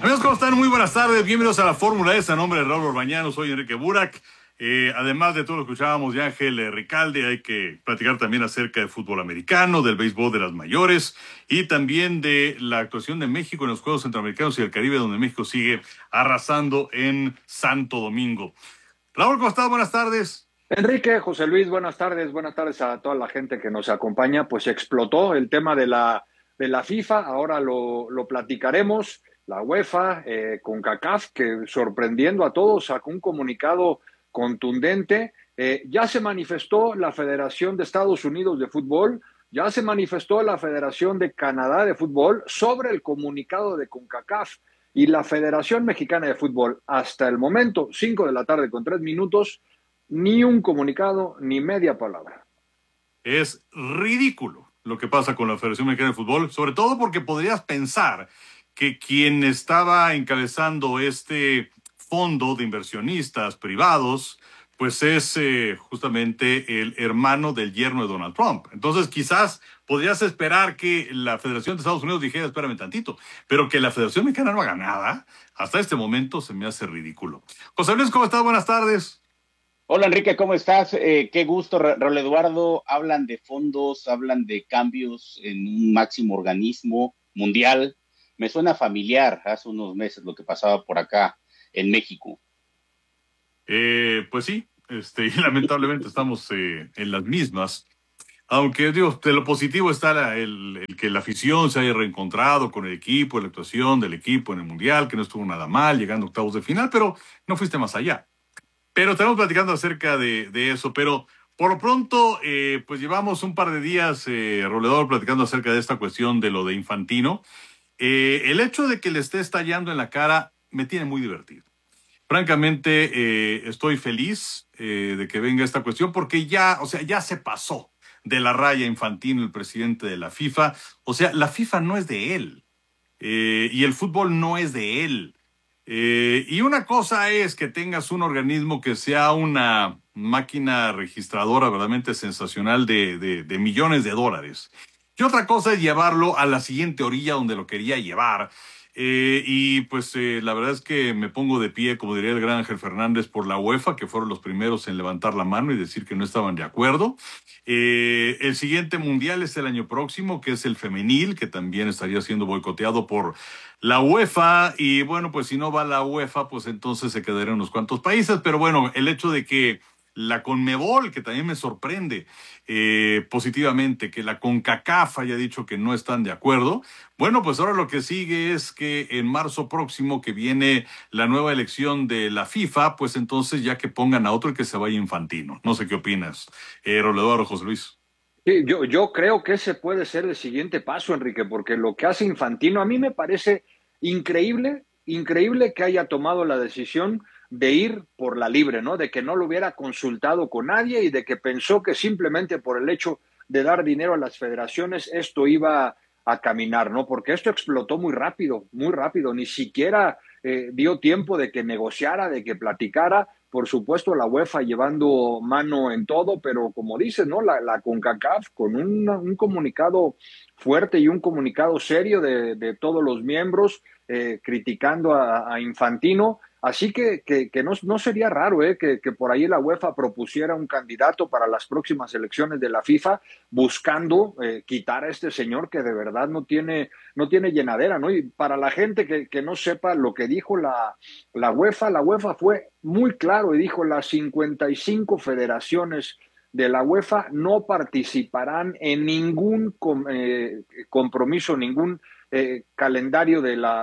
Amigos, ¿cómo están? Muy buenas tardes, bienvenidos a la Fórmula S. A nombre de Raúl Orbañano, soy Enrique Burak. Además de todo lo que escuchábamos de Ángel Ricalde, hay que platicar también acerca de fútbol americano, del béisbol de las mayores y también de la actuación de México en los Juegos Centroamericanos y el Caribe, donde México sigue arrasando en Santo Domingo. Raúl, ¿cómo estás? Buenas tardes. Enrique, José Luis, buenas tardes a toda la gente que nos acompaña. Pues explotó el tema de la FIFA, ahora lo platicaremos. La UEFA, CONCACAF, que sorprendiendo a todos, sacó un comunicado contundente. Ya se manifestó la Federación de Estados Unidos de Fútbol, ya se manifestó la Federación de Canadá de Fútbol sobre el comunicado de CONCACAF y la Federación Mexicana de Fútbol. Hasta el momento, 5 de la tarde con 3 minutos, ni un comunicado, ni media palabra. Es ridículo lo que pasa con la Federación Mexicana de Fútbol, sobre todo porque podrías pensar que quien estaba encabezando este fondo de inversionistas privados, pues es justamente el hermano del yerno de Donald Trump. Entonces quizás podrías esperar que la Federación de Estados Unidos dijera, espérame tantito, pero que la Federación Mexicana no haga nada, hasta este momento se me hace ridículo. José Luis, ¿cómo estás? Buenas tardes. Hola Enrique, ¿cómo estás? Qué gusto, Raúl Eduardo. Hablan de fondos, hablan de cambios en un máximo organismo mundial. Me suena familiar hace unos meses lo que pasaba por acá en México. Pues sí, y lamentablemente estamos en las mismas. Aunque, digo, de lo positivo está el que la afición se haya reencontrado con el equipo, la actuación del equipo en el Mundial, que no estuvo nada mal, llegando a octavos de final, pero no fuiste más allá. Pero estamos platicando acerca de eso, pero por lo pronto, pues llevamos un par de días, Roledor, platicando acerca de esta cuestión de lo de Infantino. El hecho de que le esté estallando en la cara me tiene muy divertido. Francamente, estoy feliz de que venga esta cuestión porque ya, o sea, ya se pasó de la raya Infantino, el presidente de la FIFA. O sea, la FIFA no es de él y el fútbol no es de él. Y una cosa es que tengas un organismo que sea una máquina registradora verdaderamente sensacional de millones de dólares. Y otra cosa es llevarlo a la siguiente orilla donde lo quería llevar. Y pues la verdad es que me pongo de pie, como diría el gran Ángel Fernández, por la UEFA, que fueron los primeros en levantar la mano y decir que no estaban de acuerdo. El siguiente mundial es el año próximo, que es el femenil, que también estaría siendo boicoteado por la UEFA. Y bueno, pues si no va la UEFA, pues entonces se quedarían unos cuantos países. Pero bueno, el hecho de que la CONMEBOL, que también me sorprende positivamente, que la CONCACAF haya dicho que no están de acuerdo. Bueno, pues ahora lo que sigue es que en marzo próximo, que viene la nueva elección de la FIFA, pues entonces ya que pongan a otro y que se vaya Infantino. No sé qué opinas, Roledor, José Luis. Sí, yo creo que ese puede ser el siguiente paso, Enrique, porque lo que hace Infantino a mí me parece increíble que haya tomado la decisión de ir por la libre, ¿no? De que no lo hubiera consultado con nadie y de que pensó que simplemente por el hecho de dar dinero a las federaciones esto iba a caminar, ¿no? Porque esto explotó muy rápido, ni siquiera dio tiempo de que negociara, de que platicara. Por supuesto, la UEFA llevando mano en todo, pero como dices, ¿no? La CONCACAF con un comunicado fuerte y un comunicado serio de todos los miembros criticando a Infantino. Así que no sería raro que por ahí la UEFA propusiera un candidato para las próximas elecciones de la FIFA buscando quitar a este señor que de verdad no tiene llenadera, ¿no? Y para la gente que no sepa lo que dijo la UEFA fue muy claro y dijo las 55 federaciones de la UEFA no participarán en ningún compromiso, ningún calendario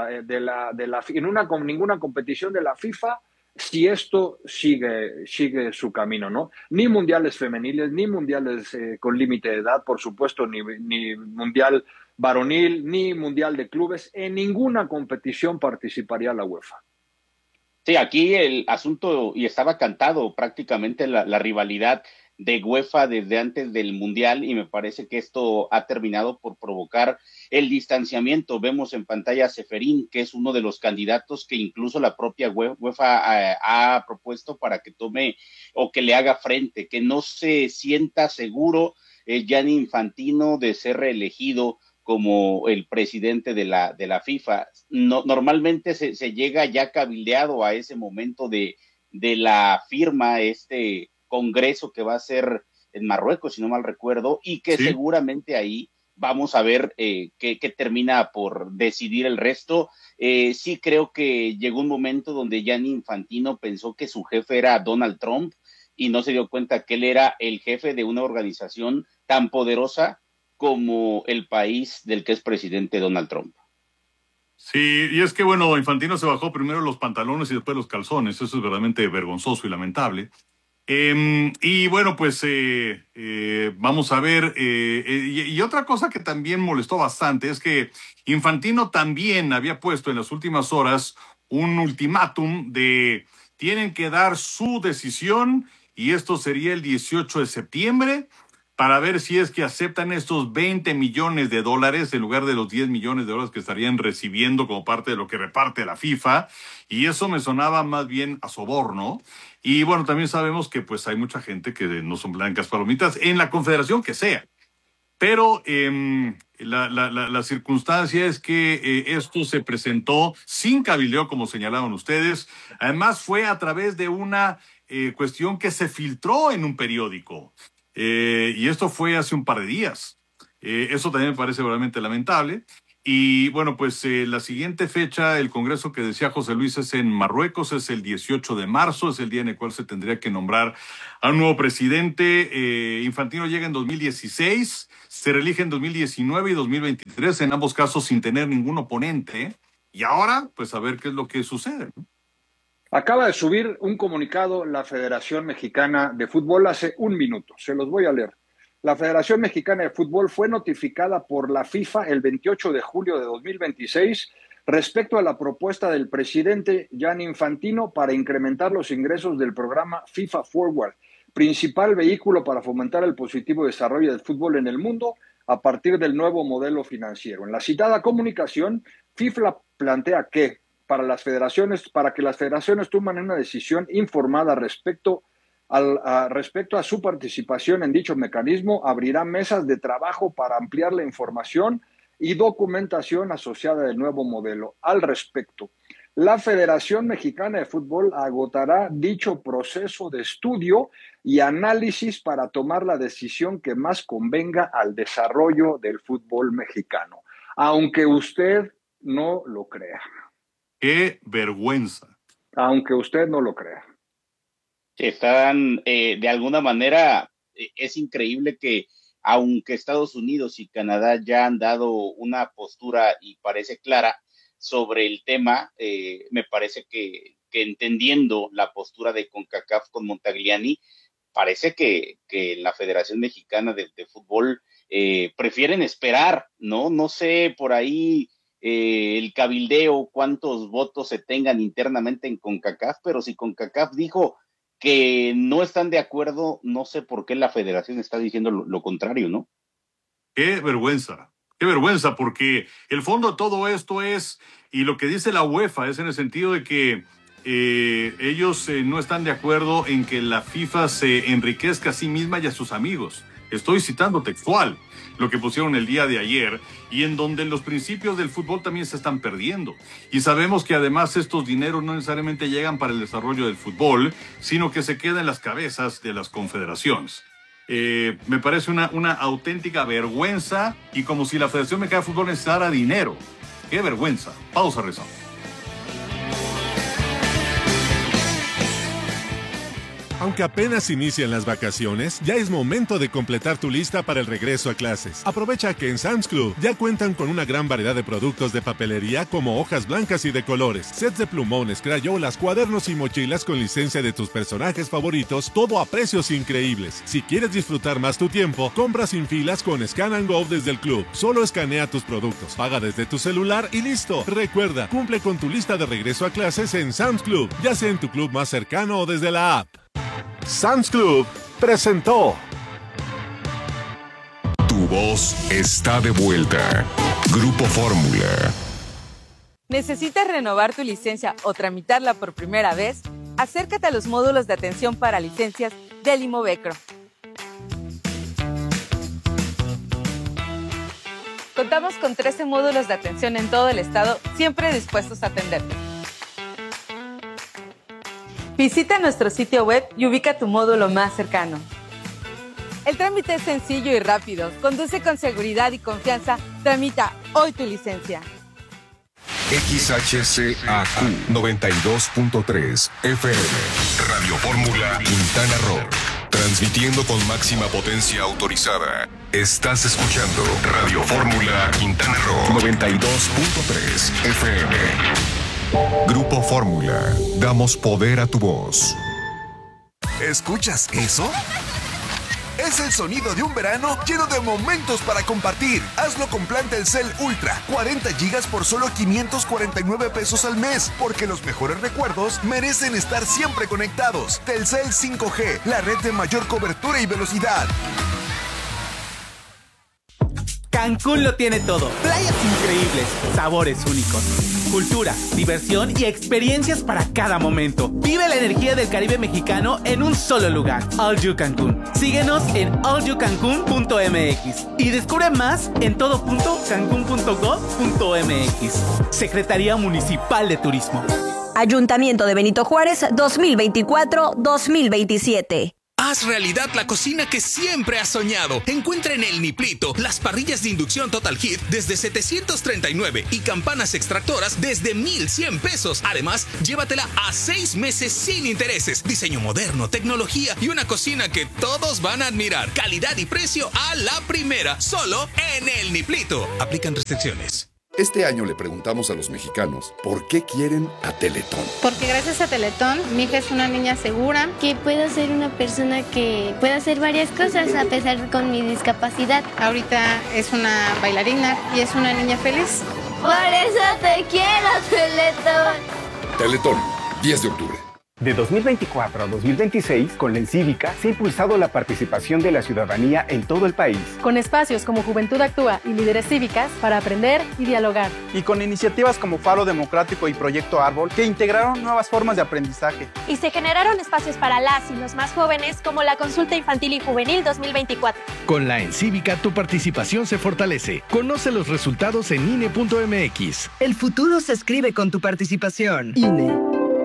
en ninguna competición de la FIFA si esto sigue su camino, ¿no? Ni mundiales femeniles, ni mundiales con límite de edad, por supuesto, ni mundial varonil, ni mundial de clubes, en ninguna competición participaría la UEFA. Sí, aquí el asunto, y estaba cantado prácticamente la rivalidad de UEFA desde antes del Mundial, y me parece que esto ha terminado por provocar el distanciamiento. Vemos en pantalla a Ceferín, que es uno de los candidatos que incluso la propia UEFA ha propuesto para que tome o que le haga frente, que no se sienta seguro Gianni Infantino de ser reelegido como el presidente de la FIFA. No, normalmente se llega ya cabildeado a ese momento de la firma, este congreso que va a ser en Marruecos, si no mal recuerdo, y que Sí. seguramente ahí vamos a ver qué termina por decidir el resto. Sí creo que llegó un momento donde Gianni Infantino pensó que su jefe era Donald Trump y no se dio cuenta que él era el jefe de una organización tan poderosa como el país del que es presidente Donald Trump. Sí, y es que bueno, Infantino se bajó primero los pantalones y después los calzones. Eso es verdaderamente vergonzoso y lamentable. Y bueno, pues vamos a ver. Y otra cosa que también molestó bastante es que Infantino también había puesto en las últimas horas un ultimátum de tienen que dar su decisión y esto sería el 18 de septiembre para ver si es que aceptan estos 20 millones de dólares en lugar de los 10 millones de dólares que estarían recibiendo como parte de lo que reparte la FIFA. Y eso me sonaba más bien a soborno. Y bueno, también sabemos que pues hay mucha gente que no son blancas palomitas en la confederación que sea. Pero la circunstancia es que esto se presentó sin cabildeo, como señalaban ustedes. Además, fue a través de una cuestión que se filtró en un periódico. Y esto fue hace un par de días. Eso también me parece realmente lamentable. Y bueno, pues la siguiente fecha, el congreso que decía José Luis es en Marruecos, es el 18 de marzo, es el día en el cual se tendría que nombrar a un nuevo presidente. Infantino llega en 2016, se reelige en 2019 y 2023, en ambos casos sin tener ningún oponente. Y ahora, pues a ver qué es lo que sucede, ¿no? Acaba de subir un comunicado la Federación Mexicana de Fútbol hace un minuto. Se los voy a leer. La Federación Mexicana de Fútbol fue notificada por la FIFA el 28 de julio de 2026 respecto a la propuesta del presidente Gianni Infantino para incrementar los ingresos del programa FIFA Forward, principal vehículo para fomentar el positivo desarrollo del fútbol en el mundo a partir del nuevo modelo financiero. En la citada comunicación, FIFA plantea que para que las federaciones tomen una decisión informada respecto a su participación en dicho mecanismo, abrirá mesas de trabajo para ampliar la información y documentación asociada del nuevo modelo. Al respecto, la Federación Mexicana de Fútbol agotará dicho proceso de estudio y análisis para tomar la decisión que más convenga al desarrollo del fútbol mexicano, aunque usted no lo crea. ¡Qué vergüenza! Aunque usted no lo crea. Están, de alguna manera, es increíble que aunque Estados Unidos y Canadá ya han dado una postura y parece clara sobre el tema, me parece que entendiendo la postura de CONCACAF con Montagliani, parece que la Federación Mexicana de Fútbol prefieren esperar, ¿no? No sé por ahí el cabildeo, cuántos votos se tengan internamente en CONCACAF, pero si CONCACAF dijo que no están de acuerdo, no sé por qué la Federación está diciendo lo contrario, ¿no? ¡Qué vergüenza! ¡Qué vergüenza! Porque el fondo de todo esto es, y lo que dice la UEFA es en el sentido de que ellos no están de acuerdo en que la FIFA se enriquezca a sí misma y a sus amigos. Estoy citando textual lo que pusieron el día de ayer y en donde los principios del fútbol también se están perdiendo. Y sabemos que además estos dineros no necesariamente llegan para el desarrollo del fútbol, sino que se quedan en las cabezas de las confederaciones. Me parece una auténtica vergüenza y como si la Federación Mexicana de Fútbol necesitara dinero. ¡Qué vergüenza! Pausa, rezamos. Aunque apenas inician las vacaciones, ya es momento de completar tu lista para el regreso a clases. Aprovecha que en Sam's Club ya cuentan con una gran variedad de productos de papelería como hojas blancas y de colores, sets de plumones, crayolas, cuadernos y mochilas con licencia de tus personajes favoritos, todo a precios increíbles. Si quieres disfrutar más tu tiempo, compra sin filas con Scan and Go desde el club. Solo escanea tus productos, paga desde tu celular y listo. Recuerda, cumple con tu lista de regreso a clases en Sam's Club, ya sea en tu club más cercano o desde la app. Sam's Club presentó. Tu voz está de vuelta. Grupo Fórmula. ¿Necesitas renovar tu licencia o tramitarla por primera vez? Acércate a los módulos de atención para licencias del Imovecro. Contamos con 13 módulos de atención en todo el estado, siempre dispuestos a atenderte. Visita nuestro sitio web y ubica tu módulo más cercano. El trámite es sencillo y rápido. Conduce con seguridad y confianza. Tramita hoy tu licencia. XHCAQ 92.3 FM Radio Fórmula Quintana Roo. Transmitiendo con máxima potencia autorizada. Estás escuchando Radio Fórmula Quintana Roo 92.3 FM. Grupo Fórmula. Damos poder a tu voz. ¿Escuchas eso? Es el sonido de un verano lleno de momentos para compartir. Hazlo con plan Telcel Ultra. 40 gigas por solo 549 pesos al mes. Porque los mejores recuerdos merecen estar siempre conectados. Telcel 5G, la red de mayor cobertura y velocidad. Cancún lo tiene todo. Playas increíbles, sabores únicos, cultura, diversión y experiencias para cada momento. Vive la energía del Caribe mexicano en un solo lugar. All You Cancún. Síguenos en allyoucancun.mx y descubre más en todo.cancun.gov.mx. Secretaría Municipal de Turismo. Ayuntamiento de Benito Juárez 2024-2027. Haz realidad la cocina que siempre has soñado. Encuentra en El Niplito las parrillas de inducción Total Heat desde 739 y campanas extractoras desde 1,100 pesos. Además, llévatela a 6 meses sin intereses. Diseño moderno, tecnología y una cocina que todos van a admirar. Calidad y precio a la primera, solo en El Niplito. Aplican restricciones. Este año le preguntamos a los mexicanos por qué quieren a Teletón. Porque gracias a Teletón, mi hija es una niña segura. Que puedo ser una persona que puede hacer varias cosas a pesar con mi discapacidad. Ahorita es una bailarina y es una niña feliz. Por eso te quiero, Teletón. Teletón, 10 de octubre. De 2024 a 2026, con la Encívica se ha impulsado la participación de la ciudadanía en todo el país. Con espacios como Juventud Actúa y Líderes Cívicas para aprender y dialogar. Y con iniciativas como Faro Democrático y Proyecto Árbol que integraron nuevas formas de aprendizaje. Y se generaron espacios para las y los más jóvenes como la Consulta Infantil y Juvenil 2024. Con la Encívica tu participación se fortalece. Conoce los resultados en INE.mx. El futuro se escribe con tu participación. INE.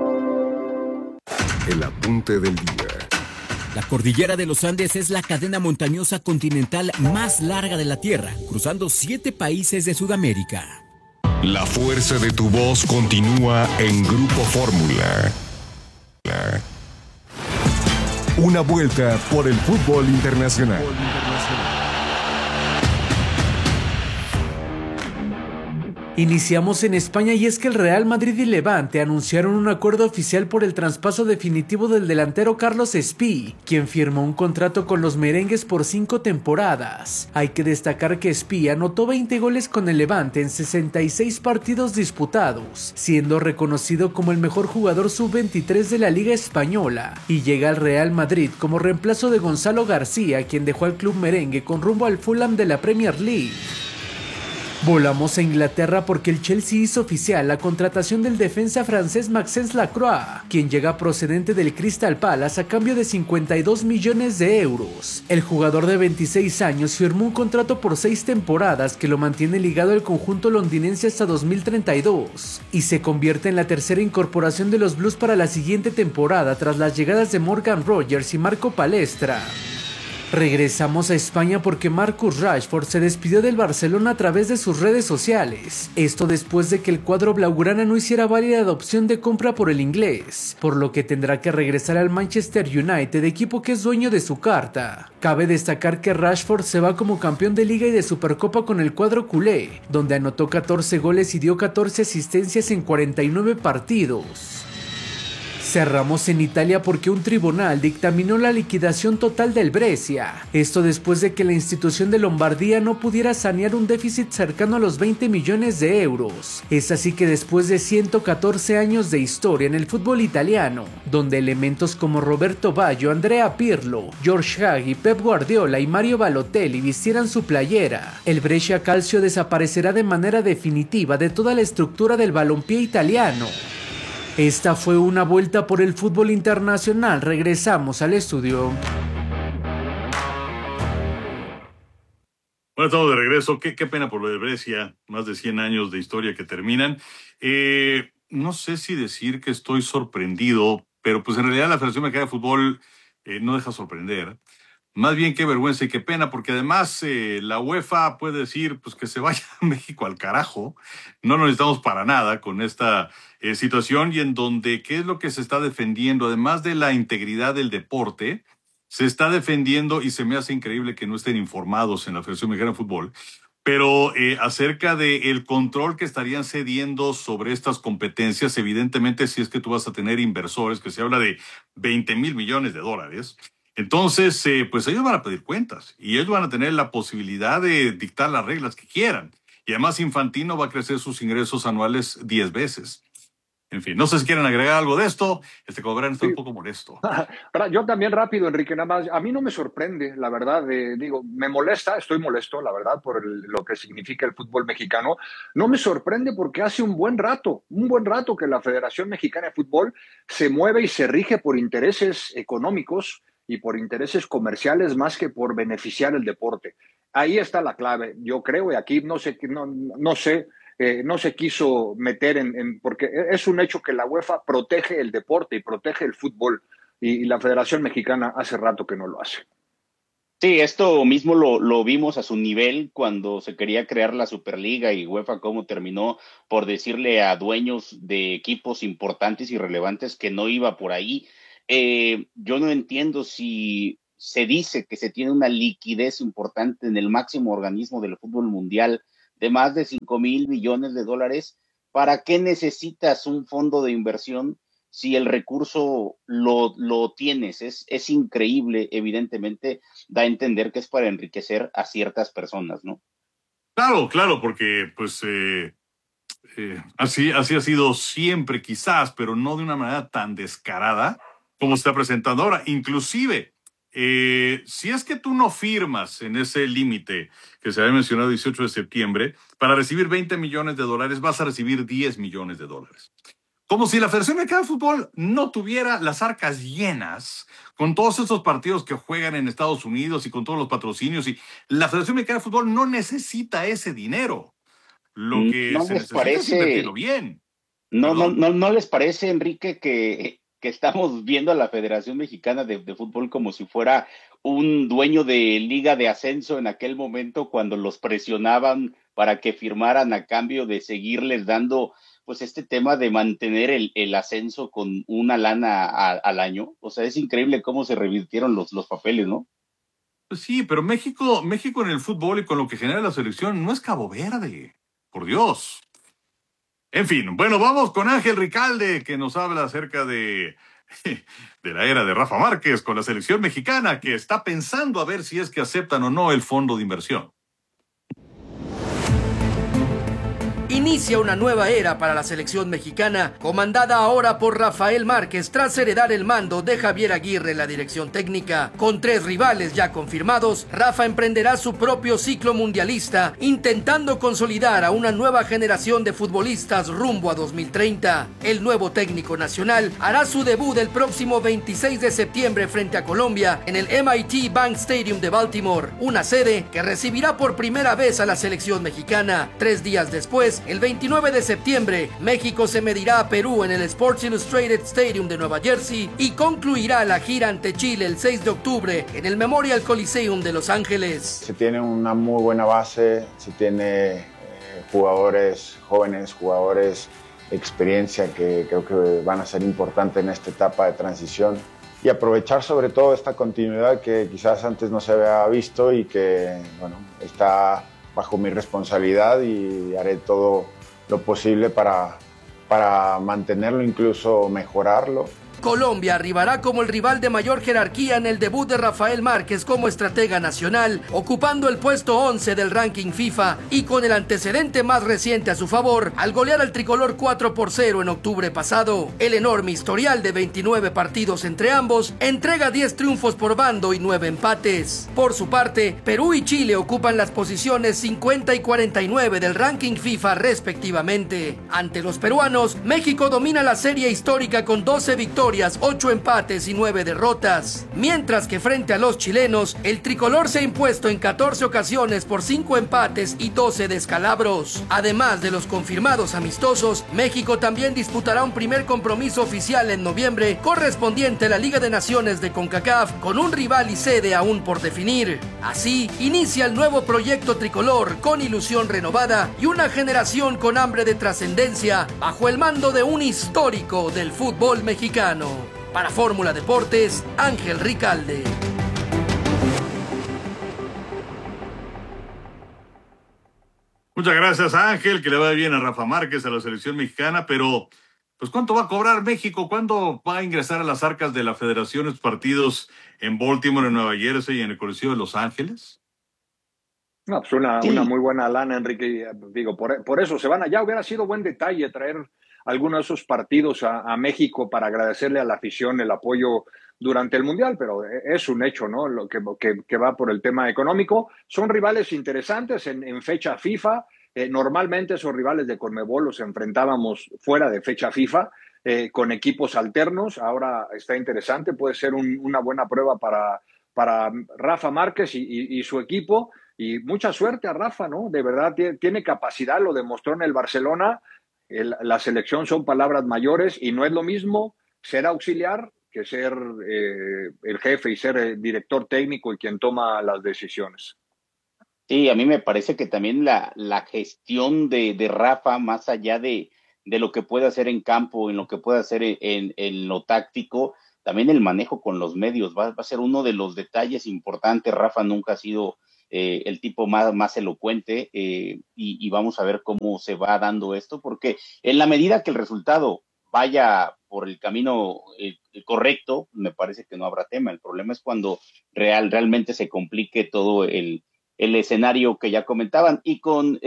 El apunte del día. La cordillera de los Andes es la cadena montañosa continental más larga de la Tierra, cruzando 7 países de Sudamérica. La fuerza de tu voz continúa en Grupo Fórmula. Una vuelta por el fútbol internacional. Iniciamos en España y es que el Real Madrid y Levante anunciaron un acuerdo oficial por el traspaso definitivo del delantero Carlos Espí, quien firmó un contrato con los merengues por 5 temporadas. Hay que destacar que Espí anotó 20 goles con el Levante en 66 partidos disputados, siendo reconocido como el mejor jugador sub-23 de la Liga Española, y llega al Real Madrid como reemplazo de Gonzalo García, quien dejó al club merengue con rumbo al Fulham de la Premier League. Volamos a Inglaterra porque el Chelsea hizo oficial la contratación del defensa francés Maxence Lacroix, quien llega procedente del Crystal Palace a cambio de 52 millones de euros. El jugador de 26 años firmó un contrato por 6 temporadas que lo mantiene ligado al conjunto londinense hasta 2032 y se convierte en la tercera incorporación de los Blues para la siguiente temporada tras las llegadas de Morgan Rogers y Marco Palestra. Regresamos a España porque Marcus Rashford se despidió del Barcelona a través de sus redes sociales. Esto después de que el cuadro blaugrana no hiciera válida la opción de compra por el inglés, por lo que tendrá que regresar al Manchester United, equipo que es dueño de su carta. Cabe destacar que Rashford se va como campeón de Liga y de Supercopa con el cuadro culé, donde anotó 14 goles y dio 14 asistencias en 49 partidos. Cerramos en Italia porque un tribunal dictaminó la liquidación total del Brescia. Esto después de que la institución de Lombardía no pudiera sanear un déficit cercano a los 20 millones de euros. Es así que después de 114 años de historia en el fútbol italiano, donde elementos como Roberto Baggio, Andrea Pirlo, George Hagi, Pep Guardiola y Mario Balotelli vistieran su playera, el Brescia Calcio desaparecerá de manera definitiva de toda la estructura del balompié italiano. Esta fue una vuelta por el fútbol internacional. Regresamos al estudio. Bueno, estamos de regreso. Qué pena por lo de Brescia, más de 100 años de historia que terminan. No sé si decir que estoy sorprendido, pero pues en realidad la Federación Mexicana de Fútbol no deja sorprender. Más bien qué vergüenza y qué pena, porque además la UEFA puede decir pues que se vaya a México al carajo. No lo necesitamos para nada con esta situación, y en donde qué es lo que se está defendiendo, además de la integridad del deporte, se está defendiendo, y se me hace increíble que no estén informados en la Federación Mexicana de Fútbol, pero acerca del control que estarían cediendo sobre estas competencias. Evidentemente, si es que tú vas a tener inversores, que se habla de $20,000 millones, entonces pues ellos van a pedir cuentas y ellos van a tener la posibilidad de dictar las reglas que quieran. Y además Infantino va a crecer sus ingresos anuales 10 veces. En fin, no sé si quieren agregar algo de esto. Cobrán está un poco molesto. Yo también rápido, Enrique, nada más. A mí no me sorprende, la verdad. Me molesta, estoy molesto, la verdad, por lo que significa el fútbol mexicano. No me sorprende porque hace un buen rato que la Federación Mexicana de Fútbol se mueve y se rige por intereses económicos y por intereses comerciales más que por beneficiar el deporte. Ahí está la clave, yo creo, y aquí no se quiso meter porque es un hecho que la UEFA protege el deporte y protege el fútbol, y la Federación Mexicana hace rato que no lo hace. Sí, esto mismo lo vimos a su nivel cuando se quería crear la Superliga, y UEFA cómo terminó por decirle a dueños de equipos importantes y relevantes que no iba por ahí. Yo no entiendo si se dice que se tiene una liquidez importante en el máximo organismo del fútbol mundial de más de $5,000 millones. ¿Para qué necesitas un fondo de inversión si el recurso lo tienes? Es increíble, evidentemente da a entender que es para enriquecer a ciertas personas, ¿no? Claro, porque pues así ha sido siempre quizás, pero no de una manera tan descarada como se está presentando ahora. Inclusive, si es que tú no firmas en ese límite que se había mencionado 18 de septiembre, para recibir $20 millones vas a recibir $10 millones. Como si la Federación Mexicana de Fútbol no tuviera las arcas llenas con todos estos partidos que juegan en Estados Unidos y con todos los patrocinios. Y la Federación Mexicana de Fútbol no necesita ese dinero. Lo que ¿No se les necesita es invertirlo bien. ¿No les parece, Enrique, que estamos viendo a la Federación Mexicana de Fútbol como si fuera un dueño de liga de ascenso en aquel momento, cuando los presionaban para que firmaran a cambio de seguirles dando pues este tema de mantener el ascenso con una lana al año? O sea, es increíble cómo se revirtieron los papeles, ¿no? Pues sí, pero México en el fútbol y con lo que genera la selección no es Cabo Verde, por Dios. En fin, bueno, vamos con Ángel Ricalde, que nos habla acerca de la era de Rafa Márquez con la selección mexicana, que está pensando a ver si es que aceptan o no el fondo de inversión. Inicia una nueva era para la selección mexicana, comandada ahora por Rafael Márquez tras heredar el mando de Javier Aguirre en la dirección técnica. Con 3 rivales ya confirmados, Rafa emprenderá su propio ciclo mundialista, intentando consolidar a una nueva generación de futbolistas rumbo a 2030. El nuevo técnico nacional hará su debut el próximo 26 de septiembre frente a Colombia en el MIT Bank Stadium de Baltimore, una sede que recibirá por primera vez a la selección mexicana. 3 días después, el 29 de septiembre, México se medirá a Perú en el Sports Illustrated Stadium de Nueva Jersey y concluirá la gira ante Chile el 6 de octubre en el Memorial Coliseum de Los Ángeles. Se tiene una muy buena base, se tiene jugadores jóvenes, jugadores de experiencia que creo que van a ser importantes en esta etapa de transición, y aprovechar sobre todo esta continuidad que quizás antes no se había visto y que, bueno, está bajo mi responsabilidad, y haré todo lo posible para mantenerlo, incluso mejorarlo. Colombia arribará como el rival de mayor jerarquía en el debut de Rafael Márquez como estratega nacional, ocupando el puesto 11 del ranking FIFA y con el antecedente más reciente a su favor al golear al tricolor 4-0 en octubre pasado. El enorme historial de 29 partidos entre ambos entrega 10 triunfos por bando y 9 empates. Por su parte, Perú y Chile ocupan las posiciones 50 y 49 del ranking FIFA respectivamente. Ante los peruanos, México domina la serie histórica con 12 victorias victorias, 8 empates y 9 derrotas. Mientras que frente a los chilenos, el tricolor se ha impuesto en 14 ocasiones por 5 empates y 12 descalabros. Además de los confirmados amistosos, México también disputará un primer compromiso oficial en noviembre, correspondiente a la Liga de Naciones de CONCACAF, con un rival y sede aún por definir. Así, inicia el nuevo proyecto tricolor con ilusión renovada y una generación con hambre de trascendencia bajo el mando de un histórico del fútbol mexicano. Para Fórmula Deportes, Ángel Ricalde. Muchas gracias, Ángel, que le vaya bien a Rafa Márquez, a la selección mexicana, pero pues ¿cuánto va a cobrar México? ¿Cuándo va a ingresar a las arcas de la federación los partidos en Baltimore, en Nueva Jersey y en el Coliseo de Los Ángeles? No, pues una muy buena lana, Enrique. Digo, por eso se van allá. Hubiera sido buen detalle traer algunos de esos partidos a México para agradecerle a la afición el apoyo durante el Mundial, pero es un hecho, ¿no? Lo que va por el tema económico. Son rivales interesantes en fecha FIFA. Normalmente esos rivales de CONMEBOL los enfrentábamos fuera de fecha FIFA, con equipos alternos. Ahora está interesante, puede ser una buena prueba para Rafa Márquez y su equipo. Y mucha suerte a Rafa, ¿no? De verdad tiene capacidad, lo demostró en el Barcelona. La selección son palabras mayores y no es lo mismo ser auxiliar que ser el jefe y ser director técnico y quien toma las decisiones. Sí, a mí me parece que también la gestión de Rafa, más allá de lo que puede hacer en campo, en lo que puede hacer en lo táctico, también el manejo con los medios va a ser uno de los detalles importantes. Rafa nunca ha sido el tipo más elocuente, y vamos a ver cómo se va dando esto, porque en la medida que el resultado vaya por el camino correcto, me parece que no habrá tema. El problema es cuando realmente se complique todo el escenario que ya comentaban. Y con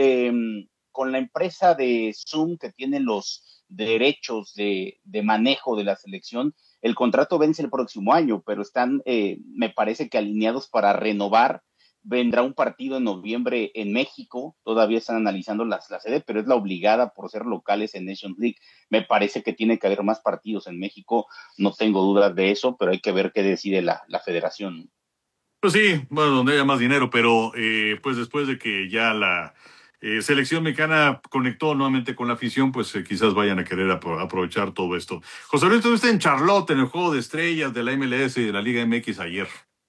la empresa de Zoom, que tiene los derechos de manejo de la selección, el contrato vence el próximo año, pero están, me parece que alineados para renovar. Vendrá un partido en noviembre en México, todavía están analizando la sede, pero es la obligada por ser locales en Nations League. Me parece que tiene que haber más partidos en México, no tengo dudas de eso, pero hay que ver qué decide la federación. Pues sí, bueno, donde haya más dinero, pero pues después de que ya la selección mexicana conectó nuevamente con la afición, pues quizás vayan a querer aprovechar todo esto. José Luis, tú estuviste en Charlotte, en el Juego de Estrellas de la MLS y de la Liga MX ayer.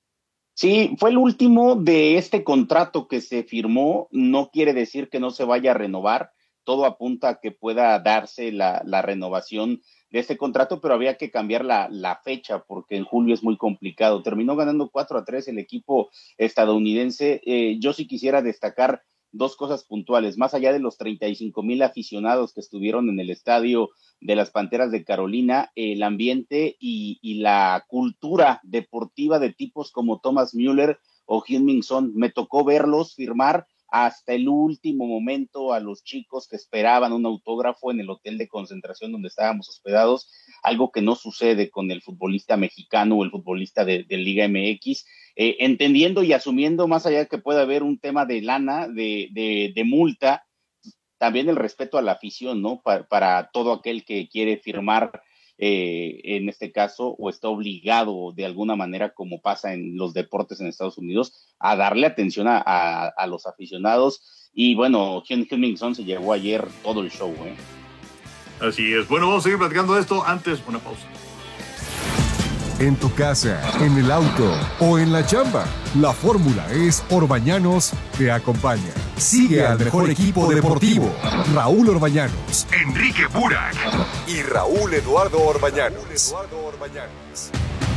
Sí, fue el último de este contrato que se firmó. No quiere decir que no se vaya a renovar. Todo apunta a que pueda darse la renovación de este contrato, pero había que cambiar la fecha porque en julio es muy complicado. Terminó ganando 4-3 el equipo estadounidense. Yo sí quisiera destacar dos cosas puntuales. Más allá de los 35,000 aficionados que estuvieron en el estadio de las Panteras de Carolina, el ambiente y la cultura deportiva de tipos como Thomas Müller o Heung-min Son, me tocó verlos firmar hasta el último momento a los chicos que esperaban un autógrafo en el hotel de concentración donde estábamos hospedados, algo que no sucede con el futbolista mexicano o el futbolista de Liga MX, entendiendo y asumiendo, más allá de que pueda haber un tema de lana, de multa, también el respeto a la afición, ¿no? Para todo aquel que quiere firmar, en este caso, o está obligado de alguna manera, como pasa en los deportes en Estados Unidos, a darle atención a los aficionados. Y bueno, Heung-min Son se llevó ayer todo el show, ¿eh? Así es. Bueno, vamos a seguir platicando de esto. Antes, una pausa. En tu casa, en el auto o en la chamba, la fórmula es Orbañanos te acompaña. Sigue al mejor equipo deportivo, Raúl Orbañanos, Enrique Burak y Raúl Eduardo Orbañanos.